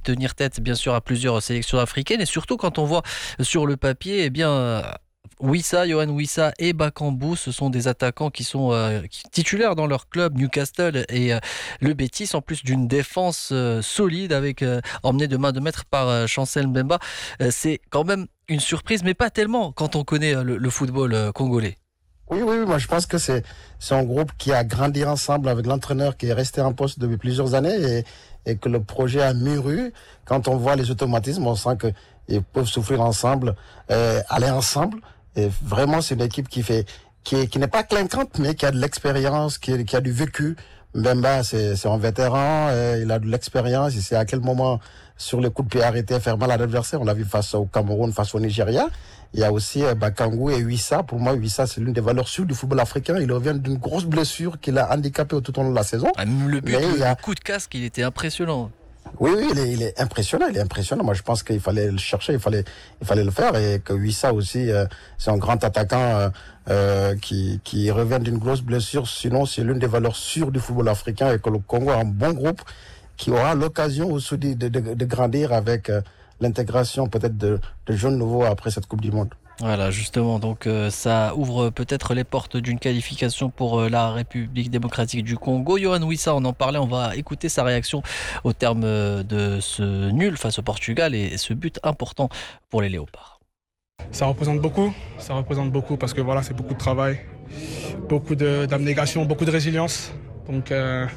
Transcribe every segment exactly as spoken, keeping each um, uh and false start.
tenir tête bien sûr à plusieurs sélections africaines et surtout quand on voit sur le papier, eh bien Wissa, Yohan Wissa et Bakambu, ce sont des attaquants qui sont euh, titulaires dans leur club Newcastle et euh, le Betis, en plus d'une défense euh, solide avec euh, emmenée de main de maître par euh, Chancel Mbemba. Euh, c'est quand même une surprise, mais pas tellement quand on connaît euh, le, le football euh, congolais. Oui, oui, oui, moi je pense que c'est c'est un groupe qui a grandi ensemble avec l'entraîneur qui est resté en poste depuis plusieurs années et, et que le projet a mûri. Quand on voit les automatismes, on sent qu'ils peuvent souffrir ensemble, euh, aller ensemble. Et vraiment, c'est une équipe qui fait, qui est, qui n'est pas clinquante, mais qui a de l'expérience, qui, qui a du vécu. Mbemba, c'est, c'est un vétéran, euh, il a de l'expérience, il sait à quel moment, sur les coups de pied arrêtés, faire mal à l'adversaire. On l'a vu face au Cameroun, face au Nigeria. Il y a aussi euh, Bakambu et Wissa. Pour moi, Wissa, c'est l'une des valeurs sûres du football africain. Il revient d'une grosse blessure qui l'a handicapé tout au long de la saison. Ah, le but, mais le, il y a... le coup de casque, il était impressionnant. Oui, oui, il est, il est impressionnant, il est impressionnant. Moi, je pense qu'il fallait le chercher, il fallait, il fallait le faire, et que Wissa aussi, euh, c'est un grand attaquant euh, euh, qui, qui revient d'une grosse blessure. Sinon, c'est l'une des valeurs sûres du football africain, et que le Congo a un bon groupe qui aura l'occasion aussi de, de, de, de grandir avec euh, l'intégration peut-être de, de jeunes nouveaux après cette Coupe du Monde. Voilà, justement, donc euh, ça ouvre peut-être les portes d'une qualification pour euh, la République démocratique du Congo. Yohan Wissa, on en parlait, on va écouter sa réaction au terme de ce nul face au Portugal et ce but important pour les Léopards. Ça représente beaucoup, ça représente beaucoup parce que voilà, c'est beaucoup de travail, beaucoup de, d'abnégation, beaucoup de résilience. Donc euh,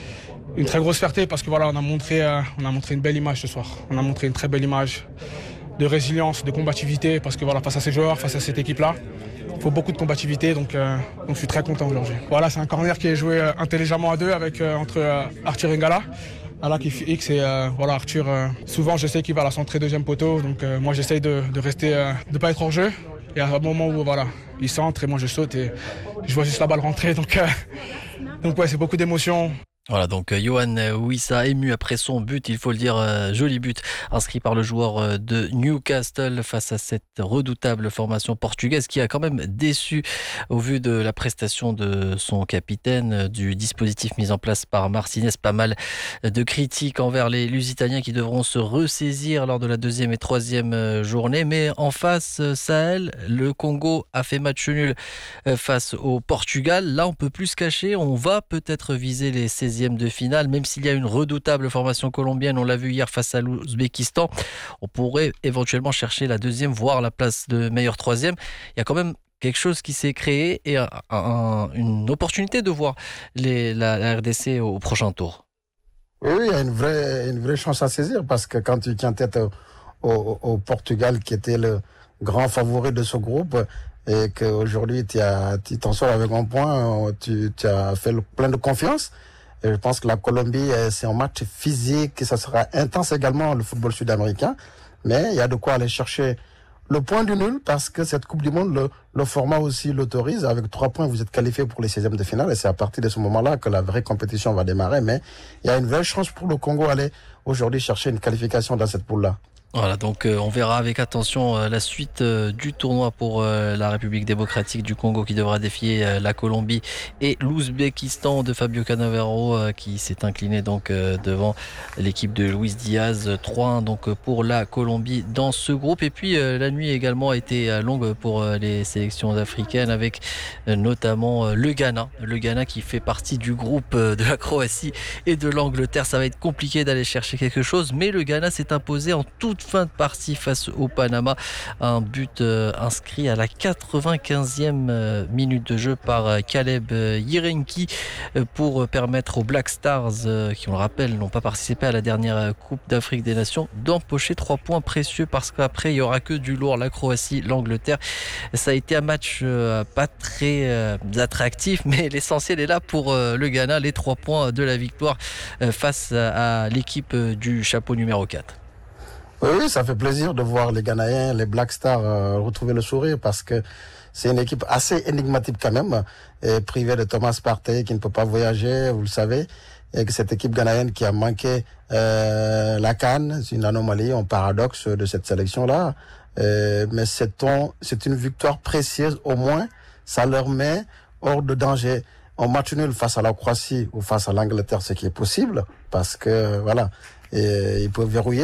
une très grosse fierté parce que voilà, on a montré, euh, on a montré une belle image ce soir. On a montré une très belle image de résilience, de combativité, parce que voilà, face à ces joueurs, face à cette équipe-là, il faut beaucoup de combativité, donc, euh, donc je suis très content aujourd'hui. Voilà, c'est un corner qui est joué euh, intelligemment à deux avec, euh, entre euh, Arthur et Ngala. Ngala qui fait X et euh, voilà, Arthur, euh, souvent je sais qu'il va la centrer deuxième poteau, donc euh, moi j'essaye de, de rester, euh, de pas être hors jeu. Et à un moment où voilà, il centre et moi je saute et je vois juste la balle rentrer, donc, euh, donc ouais, c'est beaucoup d'émotions. Voilà, donc euh, Yohan Wissa ému après son but, il faut le dire, euh, joli but inscrit par le joueur euh, de Newcastle face à cette redoutable formation portugaise qui a quand même déçu au vu de la prestation de son capitaine, euh, du dispositif mis en place par Martinez. Pas mal de critiques envers les Lusitaniens qui devront se ressaisir lors de la deuxième et troisième euh, journée. Mais en face, euh, Sahel, le Congo a fait match nul euh, face au Portugal. Là, on peut plus se cacher, on va peut-être viser les seizièmes de finale, même s'il y a une redoutable formation colombienne, on l'a vu hier face à l'Ouzbékistan, on pourrait éventuellement chercher la deuxième, voire la place de meilleur troisième. Il y a quand même quelque chose qui s'est créé et un, un, une opportunité de voir les, la, la R D C au prochain tour. Oui, oui, il y a une vraie, une vraie chance à saisir parce que quand tu tiens tête au, au, au Portugal qui était le grand favori de ce groupe et qu'aujourd'hui tu, as, tu t'en sors avec un point, tu, tu as fait le plein de confiance. Et je pense que la Colombie, c'est un match physique, ça sera intense également, le football sud-américain. Mais il y a de quoi aller chercher le point du nul, parce que cette Coupe du Monde, le, le format aussi l'autorise. Avec trois points, vous êtes qualifié pour les seizièmes de finale. Et c'est à partir de ce moment-là que la vraie compétition va démarrer. Mais il y a une vraie chance pour le Congo d'aller aujourd'hui chercher une qualification dans cette poule-là. Voilà, donc euh, on verra avec attention euh, la suite euh, du tournoi pour euh, la République démocratique du Congo qui devra défier euh, la Colombie et l'Ouzbékistan de Fabio Cannavaro euh, qui s'est incliné donc euh, devant l'équipe de Luis Diaz trois un donc pour la Colombie dans ce groupe. Et puis euh, la nuit également a été euh, longue pour euh, les sélections africaines avec euh, notamment euh, le Ghana, le Ghana qui fait partie du groupe euh, de la Croatie et de l'Angleterre. Ça va être compliqué d'aller chercher quelque chose, mais le Ghana s'est imposé en toute fin de partie face au Panama. Un but euh, inscrit à la quatre-vingt-quinzième euh, minute de jeu par euh, Caleb euh, Yirenki euh, pour permettre aux Black Stars, euh, qui on le rappelle n'ont pas participé à la dernière euh, Coupe d'Afrique des Nations, d'empocher trois points précieux parce qu'après il n'y aura que du lourd, la Croatie, l'Angleterre. Ça a été un match euh, pas très euh, attractif, mais l'essentiel est là pour euh, le Ghana, les trois points de la victoire euh, face à, à l'équipe euh, du chapeau numéro quatre. Oui, ça fait plaisir de voir les Ghanéens, les Black Stars euh, retrouver le sourire parce que c'est une équipe assez énigmatique quand même, et privée de Thomas Partey qui ne peut pas voyager, vous le savez, et que cette équipe ghanéenne qui a manqué euh, la CAN, c'est une anomalie, un paradoxe de cette sélection-là, euh, mais c'est, ton, c'est une victoire précieuse au moins, ça leur met hors de danger. En match nul face à la Croatie ou face à l'Angleterre, ce qui est possible, parce que voilà, et ils peuvent verrouiller.